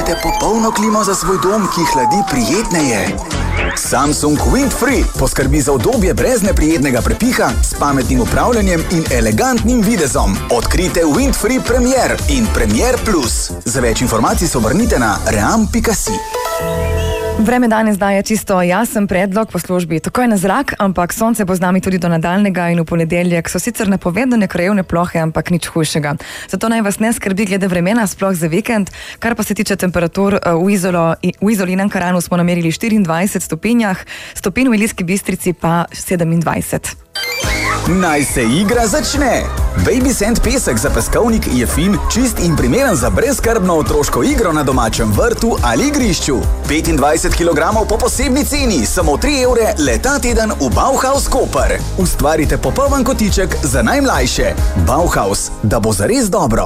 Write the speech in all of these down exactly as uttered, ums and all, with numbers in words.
Iščete popolno klimo za svoj dom, ki hladi prijetneje? Samsung Windfree poskrbi za udobje brez neprijetnega prepiha, s pametnim upravljanjem in elegantnim videzom. Odkrite Windfree Premier in Premier Plus. Za več informacij se obrnite na ream pika si. Vreme danes daje čisto jasen predlog po službi takoj na zrak, ampak sonce bo z nami tudi do nadaljnega in v ponedeljek so sicer napovedane krajevne plohe, ampak nič hujšega. Zato naj vas ne skrbi glede vremena, sploh za vikend. Kar pa se tiče temperatur, v, Izolo, v Izoli in Ankaranu smo namerili štiriindvajset stopinjah, stopinj v Ilirski Bistrici pa sedemindvajset. Naj se igra začne! Baby Sand pesek za peskovnik je fin, čist in primeren za brezskrbno otroško igro na domačem vrtu ali igrišču. petindvajset kilogramov po posebni ceni, samo tri evre le ta teden v Bauhaus Koper. Ustvarite popoln kotiček za najmlajše. Bauhaus, da bo zares dobro.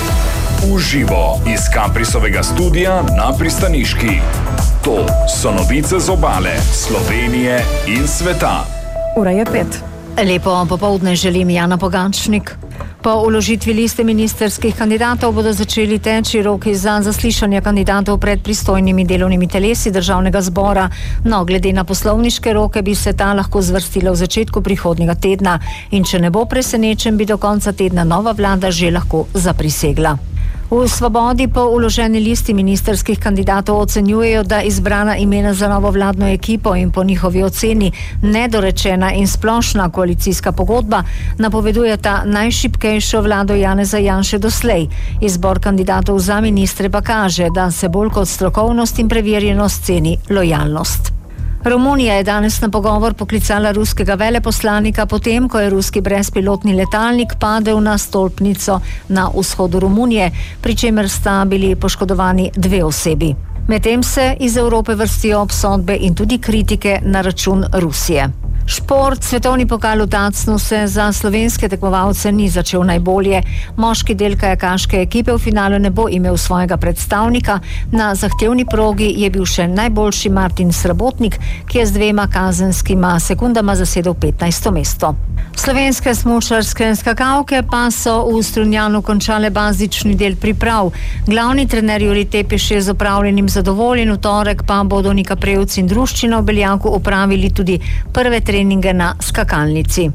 Uživo iz Kaprisovega studia na Pristaniški. To so novice z obale, Slovenije in sveta. Ura je pet. Lepo popoldne želim, Jana Pogačnik. Po uložitvi liste ministerskih kandidatov bodo začeli teči roki za zaslišanje kandidatov pred pristojnimi delovnimi telesi državnega zbora. No, glede na poslovniške roke bi se ta lahko zvrstila v začetku prihodnjega tedna in če ne bo presenečen, bi do konca tedna nova vlada že lahko zaprisegla. V Svobodi po uloženi listi ministerskih kandidatov ocenjujejo, da izbrana imena za novo vladno ekipo in po njihovi oceni nedorečena in splošna koalicijska pogodba napovedujeta najšibkejšo vlado Janeza Janše doslej. Izbor kandidatov za ministre pa kaže, da se bolj kot strokovnost in preverjenost ceni lojalnost. Romunija je danes na pogovor poklicala ruskega veleposlanika potem, ko je ruski brezpilotni letalnik padel na stolpnico na vzhodu Romunije, pri čemer sta bili poškodovani dve osebi. Medtem se iz Evrope vrstijo obsodbe in tudi kritike na račun Rusije. Šport, svetovni pokal v Tacnu se za slovenske tekmovalce ni začel najbolje. Moški del kajakaške ekipe v finalu ne bo imel svojega predstavnika. Na zahtevni progi je bil še najboljši Martin Srabotnik, ki je z dvema kazenskima sekundama zasedel petnajsto mesto. Slovenske smučarske skakalke pa so v Strunjanu končale bazični del priprav. Glavni trener Jurij Tepeš je z opravljenim zadovoljen, v torek pa bodo Nika Prevc in druščina v Beljaku opravili tudi prve treninge na skakalnici.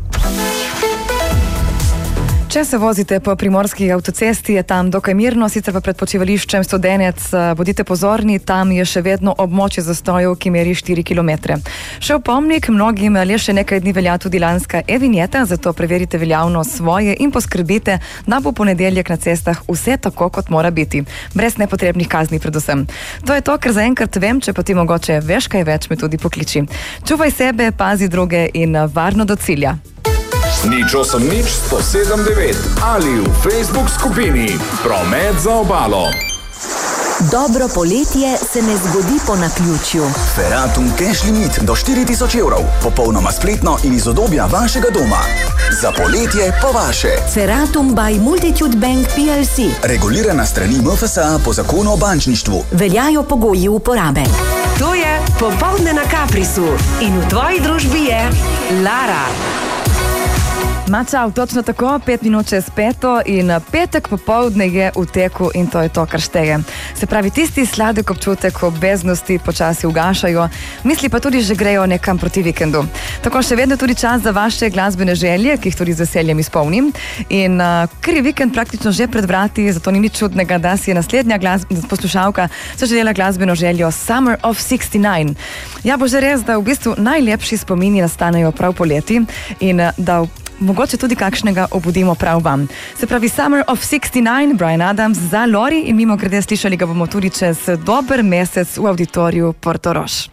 Če se vozite po primorski avtocesti, je tam dokaj mirno, sicer pa pred počivališčem Studenec, bodite pozorni, tam je še vedno območje zastojev, ki meri štiri kilometre. Še opomnik, mnogim le še nekaj dni velja tudi lanska e-vinjeta, zato preverite veljavnost svoje in poskrbite, da bo ponedeljek na cestah vse tako, kot mora biti. Brez nepotrebnih kazni predvsem. To je to, kar zaenkrat vem, če pa ti mogoče veš kaj več, me tudi pokliči. Čuvaj sebe, pazi druge in varno do cilja. Nič osem nič sto sedem devet ali v Facebook skupini Promet za obalo. Dobro poletje se ne zgodi po naključju. Feratum Cash Limit do štiri tisoč evrov, popolnoma spletno in iz udobja vašega doma. Za poletje po vaše. Feratum by Multitude Bank P L C. Regulirana strani M F S A po zakonu o bančništvu. Veljajo pogoji uporabe. To je Popoldne na Kaprisu in v tvoji družbi je Lara. Mačav, točno tako, pet minut čez peto in petek popoldne je v teku in to je to, kar šteje. Se pravi, tisti sladek občutek obveznosti počasi ugašajo, misli pa tudi že grejo nekam proti vikendu. Tako še vedno tudi čas za vaše glasbene želje, ki jih tudi z veseljem izpolnim. In uh, ker je vikend praktično že pred vrati, zato ni nič čudnega, da si je naslednja glas- poslušalka zaželela glasbeno željo Summer of šestnajst. Ja, bo že res, da v bistvu najlepši spomini nastanejo prav poleti in da mogoče tudi kakšnega obudimo prav vam. Se pravi Summer of šestnajst, Bryan Adams za Lori in mimo grede slišali ga bomo tudi čez dober mesec v auditoriju Portorož.